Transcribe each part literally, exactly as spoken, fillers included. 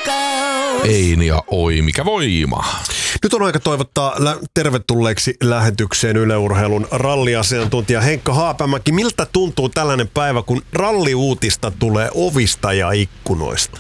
rakkaus. Ein ja oi, mikä voima. Nyt on aika toivottaa lä- tervetulleeksi lähetykseen Yle Urheilun ralliasiantuntija Henkka Haapamäki. Miltä tuntuu tällainen päivä, kun ralliuutista tulee ovista ja ikkunoista?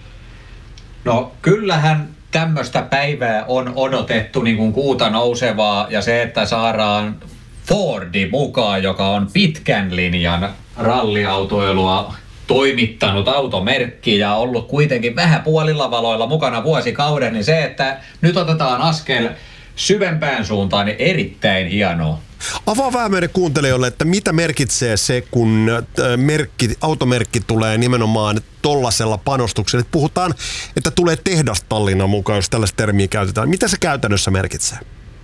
No kyllähän tämmöistä päivää on odotettu niin kuin kuuta nousevaa, ja se, että saadaan Fordi mukaan, joka on pitkän linjan ralliautoilua toimittanut automerkki ja ollut kuitenkin vähän puolilla valoilla mukana vuosikauden, niin se, että nyt otetaan askel syvempään suuntaan, niin erittäin hienoa. Avaa vähän meidän kuuntelijoille, että mitä merkitsee se, kun merkki, automerkki tulee nimenomaan tollasella panostuksella. Puhutaan, että tulee tehdastallina mukaan, jos tällaista termiä käytetään. Mitä se käytännössä merkitsee?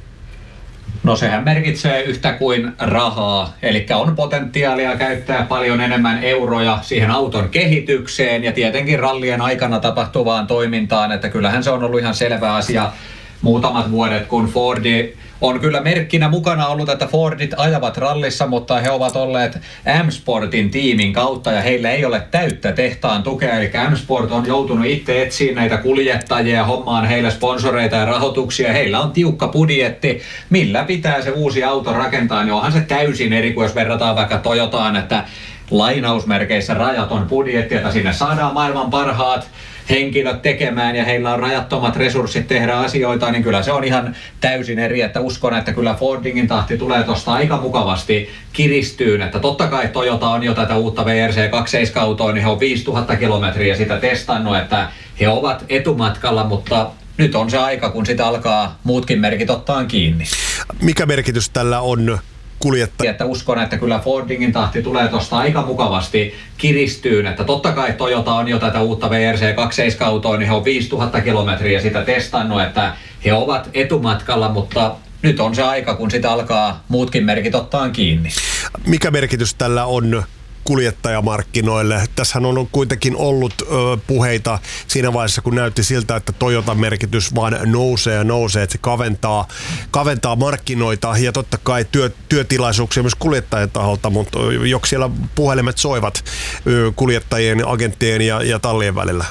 No sehän merkitsee yhtä kuin rahaa, eli on potentiaalia käyttää paljon enemmän euroja siihen auton kehitykseen ja tietenkin rallien aikana tapahtuvaan toimintaan, että kyllähän se on ollut ihan selvä asia muutamat vuodet, kun Fordi on kyllä merkkinä mukana ollut, että Fordit ajavat rallissa, mutta he ovat olleet M-Sportin tiimin kautta ja heillä ei ole täyttä tehtaan tukea, eli M-Sport on joutunut itse etsiä näitä kuljettajia ja hommaan heille sponsoreita ja rahoituksia. Heillä on tiukka budjetti, millä pitää se uusi auto rakentaa, niin onhan se täysin eri kuin jos verrataan vaikka Toyotaan, että lainausmerkeissä rajaton budjetti, että sinne saadaan maailman parhaat henkilöt tekemään ja heillä on rajattomat resurssit tehdä asioita, niin kyllä se on ihan täysin eri, että uskon, että kyllä Fordingin tahti tulee tuosta aika mukavasti kiristyyn, että totta kai Toyota on jo tätä uutta V R C kaksikymmentäseitsemän-autoa, niin he on viisituhatta kilometriä sitä testannut, että he ovat etumatkalla, mutta nyt on se aika, kun sitä alkaa muutkin merkit ottaa kiinni. Mikä merkitys tällä on kuljettaja? Että uskon, että kyllä Fordingin tahti tulee tuosta aika mukavasti kiristyyn, että totta kai Toyota on jo tätä uutta V R C kaksikymmentäseitsemän-autoa, niin he on viisituhatta kilometriä sitä testannut, että he ovat etumatkalla, mutta nyt on se aika, kun sitä alkaa muutkin merkit ottaa kiinni. Mikä merkitys tällä on kuljettajamarkkinoille? Tässähän on kuitenkin ollut ö, puheita siinä vaiheessa, kun näytti siltä, että Toyotan merkitys vaan nousee ja nousee, että se kaventaa, kaventaa markkinoita ja totta kai työ, työtilaisuuksia myös kuljettajien taholta, mutta joksi siellä puhelimet soivat ö, kuljettajien, agenttien ja, ja tallien välillä?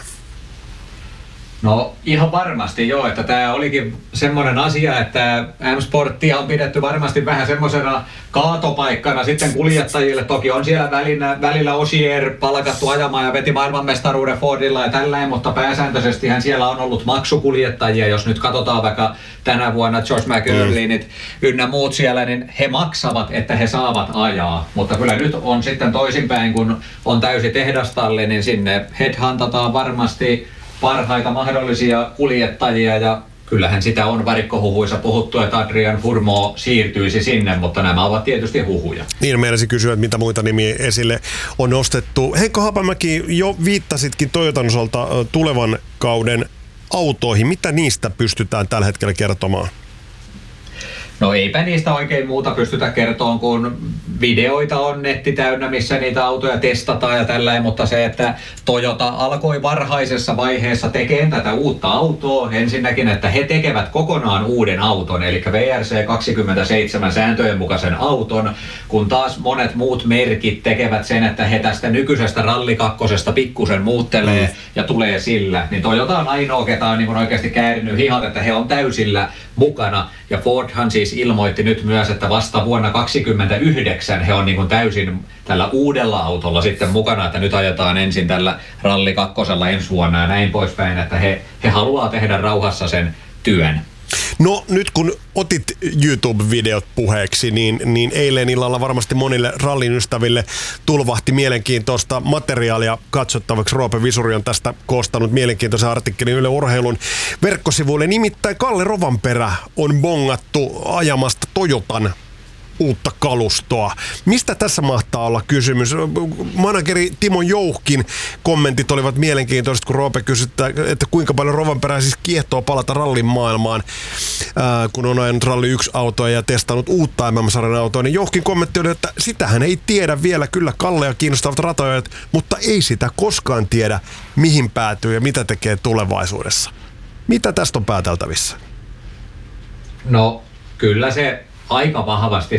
No ihan varmasti joo, että tämä olikin semmoinen asia, että M-Sporttia on pidetty varmasti vähän semmoisena kaatopaikkana sitten kuljettajille. Toki on siellä välillä, välillä Osier palkattu ajamaan ja veti maailmanmestaruuden Fordilla ja tällainen, mutta pääsääntöisestihän siellä on ollut maksukuljettajia. Jos nyt katsotaan vaikka tänä vuonna George McEarlinit ynnä muut siellä, niin he maksavat, että he saavat ajaa. Mutta kyllä nyt on sitten toisinpäin, kun on täysi tehdastalli, niin sinne headhuntataan varmasti parhaita mahdollisia kuljettajia ja kyllähän sitä on varikkohuhuissa puhuttu, että Adrian Furmo siirtyisi sinne, mutta nämä ovat tietysti huhuja. Niin, meinasin kysyä, että mitä muita nimiä esille on nostettu. Henkka Haapamäki, jo viittasitkin Toyotan osalta tulevan kauden autoihin. Mitä niistä pystytään tällä hetkellä kertomaan? No eipä niistä oikein muuta pystytä kertomaan, kun videoita on netti täynnä, missä niitä autoja testataan ja tällä, mutta se, että Toyota alkoi varhaisessa vaiheessa tekemään tätä uutta autoa, ensinnäkin, että he tekevät kokonaan uuden auton, eli V R C kaksikymmentäseitsemän sääntöjen mukaisen auton, kun taas monet muut merkit tekevät sen, että he tästä nykyisestä rallikakkosesta pikkusen muuttelee mm. ja tulee sillä, niin Toyota on ainoa, ketä on niin oikeasti käärinyt hihat, että he on täysillä mukana, ja Fordhan siis ilmoitti nyt myös, että vasta vuonna kaksikymmentäyhdeksän he on niin kuin täysin tällä uudella autolla sitten mukana, että nyt ajetaan ensin tällä ralli kakkosella ensi vuonna ja näin poispäin, että he, he haluaa tehdä rauhassa sen työn. No nyt kun otit YouTube-videot puheeksi, niin, niin eilen illalla varmasti monille rallin ystäville tulvahti mielenkiintoista materiaalia katsottavaksi. Roope Visuri on tästä koostanut mielenkiintoisen artikkelin Yle Urheilun verkkosivuille. Nimittäin Kalle Rovanperä on bongattu ajamasta Toyotan uutta kalustoa. Mistä tässä mahtaa olla kysymys? Manageri Timo Jouhkin kommentit olivat mielenkiintoiset, kun Roope kysyi, että kuinka paljon Rovanperä siis kiehtoo palata rallin maailmaan, ää, kun on ajanut ralli yksi autoa ja testannut uutta M M-sarjan autoa. Niin Jouhkin kommentti oli, että sitähän ei tiedä vielä, kyllä Kallea kiinnostavat ratoajat, mutta ei sitä koskaan tiedä, mihin päätyy ja mitä tekee tulevaisuudessa. Mitä tästä on pääteltävissä? No kyllä se aika vahvasti